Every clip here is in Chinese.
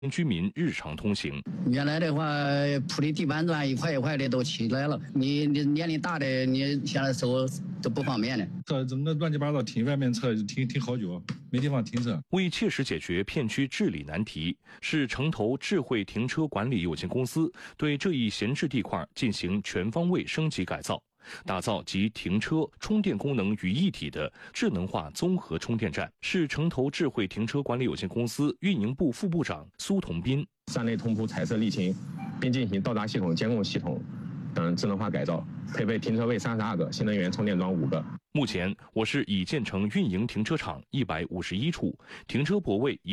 居民日常通行。 原来的话，铺的地板砖一块一块的都起来了，你年龄大的，你现在走都不方便了。 这整个乱七八糟，停外面车停好久，没地方停车。 为切实解决片区治理难题，市城投智慧停车管理有限公司对这一闲置地块进行全方位升级改造，打造集停车、充电功能于一体的智能化综合充电站。市城投智慧停车管理有限公司运营部副部长苏同斌： 站内同步彩色沥青，并进行到达系统监控系统等智能化改造，配备停车位32个，新能源充电桩5个。 目前，我市已建成运营停车场151处，停车泊位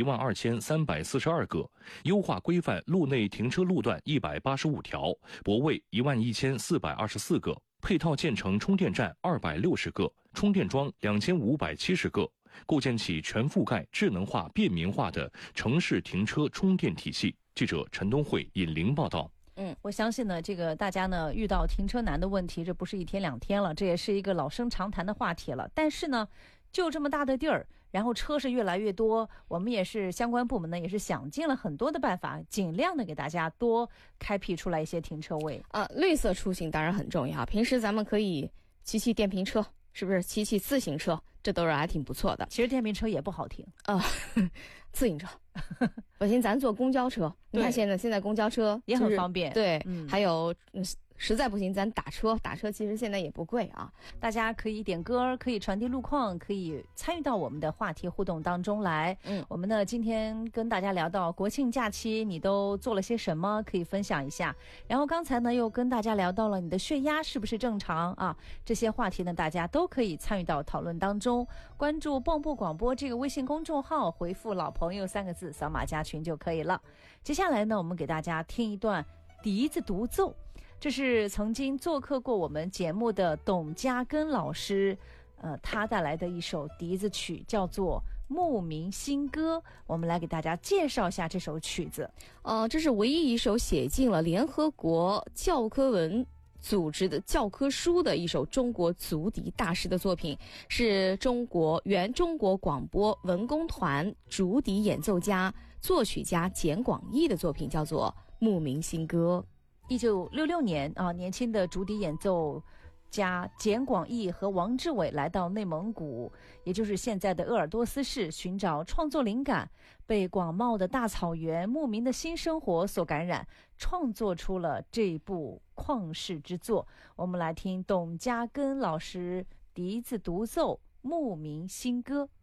12342个，优化规范路内停车路段185条，泊位11424个，配套建成充电站260个，充电桩2570个，构建起全覆盖、智能化、便民化的城市停车充电体系。记者陈东慧引林报道。 我相信呢，这个大家呢遇到停车难的问题，这不是一天两天了，这也是一个老生常谈的话题了。但是呢，就这么大的地儿，然后车是越来越多，我们也是相关部门呢也是想尽了很多的办法，尽量的给大家多开辟出来一些停车位。 绿色出行当然很重要，平时咱们可以骑电瓶车，是不是骑自行车，这都是还挺不错的。 其实电瓶车也不好停自行车不行，咱坐公交车，你看现在公交车也很方便， 对，还有实在不行咱打车其实现在也不贵啊。 大家可以点歌，可以传递路况，可以参与到我们的话题互动当中来。我们呢今天跟大家聊到国庆假期你都做了些什么，可以分享一下。然后刚才呢又跟大家聊到了你的血压是不是正常啊，这些话题呢大家都可以参与到讨论当中。关注蚌埠广播这个微信公众号，回复老朋友3个字，扫码加群就可以了。接下来呢我们给大家听一段笛子独奏，这是曾经做客过我们节目的董家根老师他带来的一首笛子曲，叫做《牧民新歌》。我们来给大家介绍一下这首曲子。 这是唯一一首写进了联合国教科文组织的教科书的一首中国足笛大师的作品，是原中国广播文工团竹笛演奏家、作曲家简广义的作品，叫做《牧民新歌》。 1966年年轻的竹笛演奏家简广义和王志伟来到内蒙古，也就是现在的鄂尔多斯市，寻找创作灵感，被广袤的大草原、牧民的新生活所感染，创作出了这部旷世之作。我们来听董家根老师笛子独奏《牧民新歌》。